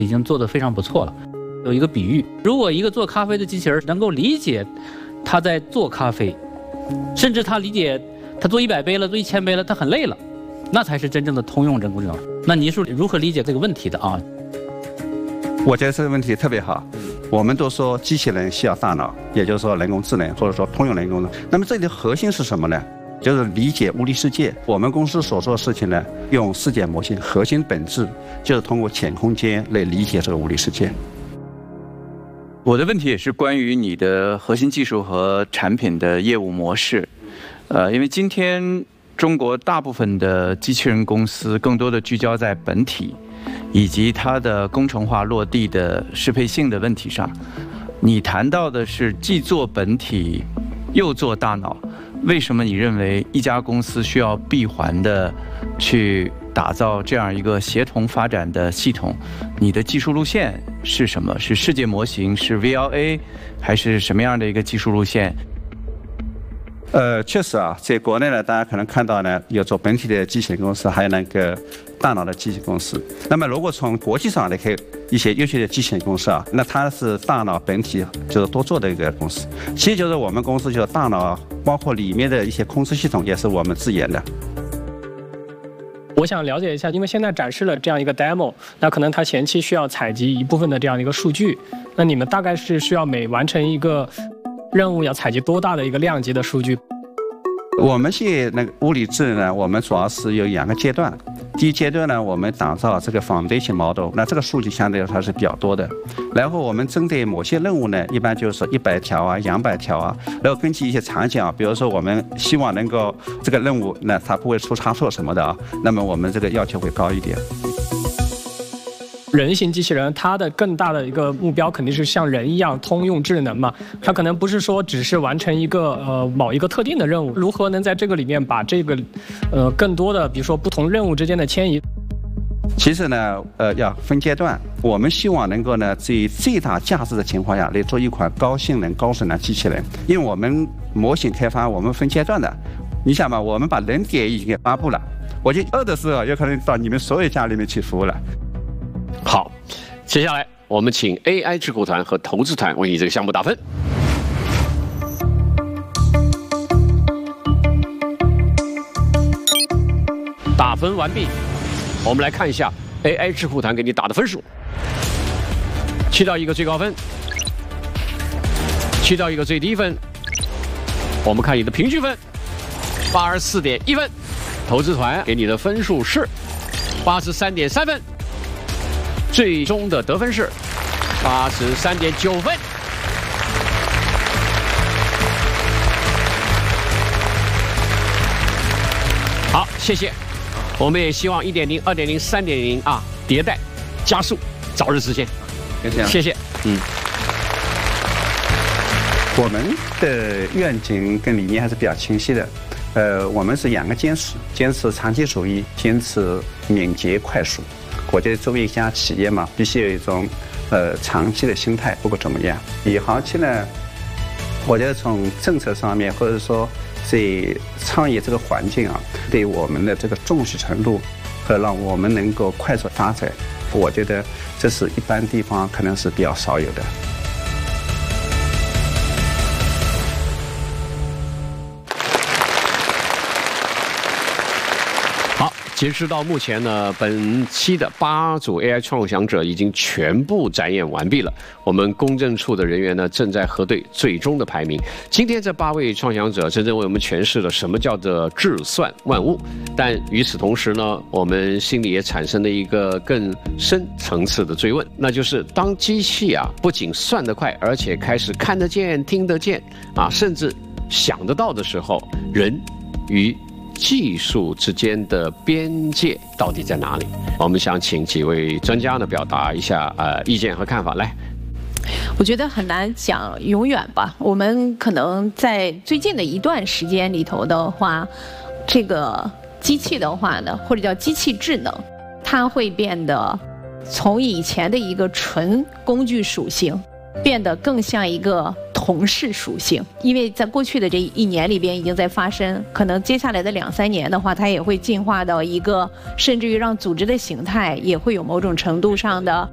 已经做得非常不错了。有一个比喻，如果一个做咖啡的机器人能够理解他在做咖啡，甚至他理解他做100杯了，做1000杯了，他很累了，那才是真正的通用人工智能。那你是如何理解这个问题的啊？ 我觉得这个问题特别好。我们都说机器人需要大脑，也就是说人工智能或者说通用人工智能。那么这里的核心是什么呢？就是理解物理世界。我们公司所做的事情呢，用世界模型，核心本质就是通过浅空间来理解这个物理世界。 我的问题也是关于你的核心技术和产品的业务模式。因为今天中国大部分的机器人公司更多的聚焦在本体以及它的工程化落地的适配性的问题上。你谈到的是既做本体又做大脑，为什么你认为一家公司需要闭环的去打造这样一个协同发展的系统？你的技术路线是什么？是世界模型，是 VLA， 还是什么样的一个技术路线？ 确实啊，在国内呢，大家可能看到呢，有做本体的机器人公司，还有那个大脑的机器公司。那么，如果从国际上来看，一些优秀的机器人公司啊，那它是大脑本体就是多做的一个公司。其实就是我们公司就是大脑，包括里面的一些控制系统也是我们自研的。 我想了解一下，因为现在展示了这样一个 demo， 那可能它前期需要采集一部分的这样一个数据，那你们大概是需要每完成一个任务要采集多大的一个量级的数据？ 我们现在那个物理智能呢，我们主要是有2个阶段。第一阶段呢，我们打造这个 foundation model， 那这个数据相对来说是比较多的。然后我们针对某些任务呢，一般就是100条啊、200条啊，然后根据一些场景啊，比如说我们希望能够这个任务那它不会出差错什么的啊，那么我们这个要求会高一点。 人形机器人它的更大的一个目标肯定是像人一样通用智能嘛，它可能不是说只是完成一个某一个特定的任务，如何能在这个里面把这个更多的比如说不同任务之间的迁移。 其实呢，要分阶段。我们希望能够呢，在最大价值的情况下来做一款高性能、高质量机器人。因为我们模型开发，我们分阶段的。你想嘛，我们把人点已经给发布了，我就2的时候有可能到你们所有家里面去服务了。 好，接下来我们请 AI 智库团和投资团为你这个项目打分。打分完毕，我们来看一下 AI 智库团给你打的分数：7到1个最高分，7到1个最低分。我们看你的平均分，84.1分。投资团给你的分数是83.3分。最终的得分是83.9分。好，谢谢。我们也希望1.0、2.0、3.0啊迭代加速，早日实现。谢谢。 我们的愿景跟理念还是比较清晰的。我们是2个坚持：坚持长期主义，坚持敏捷快速。我觉得作为一家企业嘛，必须有一种长期的心态，不管怎么样。以后期呢，我觉得从政策上面，或者说在创业这个环境啊，对我们的这个重视程度和让我们能够快速发展，我觉得这是一般地方可能是比较少有的。 截止到目前呢，本期的8组 AI 创想者已经全部展演完毕了。我们公证处的人员呢，正在核对最终的排名。今天这8位创想者真正为我们诠释了什么叫做智算万物。但与此同时呢，我们心里也产生了一个更深层次的追问，那就是当机器啊不仅算得快，而且开始看得见、听得见啊，甚至想得到的时候，人与技术之间的边界到底在哪里？我们想请几位专家呢表达一下意见和看法。来， 我觉得很难讲永远吧。我们可能在最近的一段时间里头的话，这个机器的话呢，或者叫机器智能，它会变得从以前的一个纯工具属性，变得更像一个同事属性。因为在过去的这1年里边已经在发生，可能接下来的2、3年的话，它也会进化到一个甚至于让组织的形态也会有某种程度上的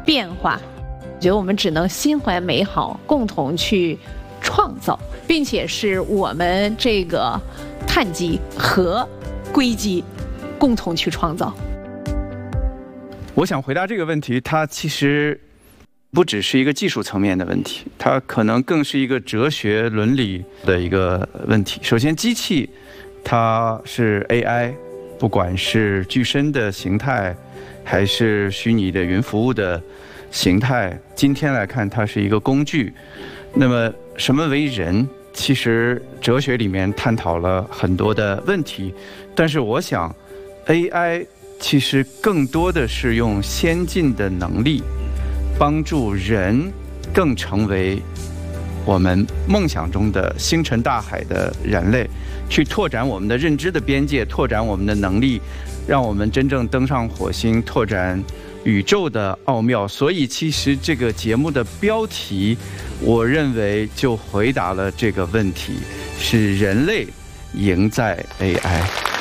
变化，我觉得我们只能心怀美好，共同去创造，并且是我们这个碳基和硅基共同去创造。 我想回答这个问题，它其实不只是一个技术层面的问题，它可能更是一个哲学伦理的一个问题。首先，机器它是 AI， 不管是具身的形态，还是虚拟的云服务的形态，今天来看它是一个工具。那么什么为人？其实哲学里面探讨了很多的问题，但是我想 AI 其实更多的是用先进的能力帮助人更成为我们梦想中的星辰大海的人类，去拓展我们的认知的边界，拓展我们的能力，让我们真正登上火星，拓展宇宙的奥妙。所以其实这个节目的标题，我认为就回答了这个问题，是人类赢在 AI。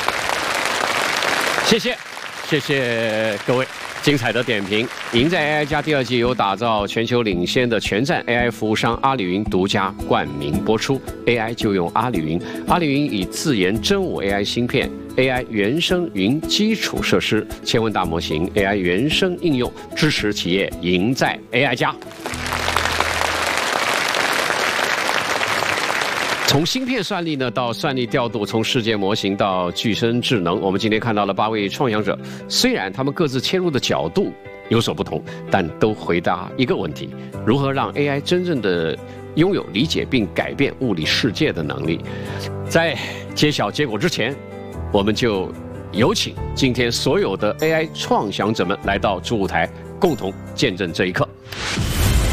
谢谢各位精彩的点评。赢在 AI 加第2季由打造全球领先的全站 AI 服务商阿里云独家冠名播出。AI 就用阿里云，阿里云以自研真武 AI 芯片、AI 原生云基础设施、千问大模型、AI 原生应用，支持企业赢在 AI 加。从芯片算力呢到算力调度，从世界模型到具身智能，我们今天看到了8位创想者，虽然他们各自切入的角度有所不同，但都回答一个问题：如何让 AI 真正的拥有理解并改变物理世界的能力。在揭晓结果之前，我们就有请今天所有的 AI 创想者们来到主舞台，共同见证这一刻。